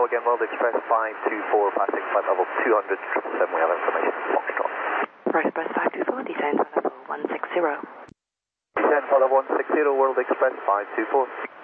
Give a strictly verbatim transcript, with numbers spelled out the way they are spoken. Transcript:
again, World Express five two four, passing flight level two hundred, triple seven, we have information, Foxtrot. World Express five two four, descend for level one six zero. Descend for level one six zero, World Express five two four.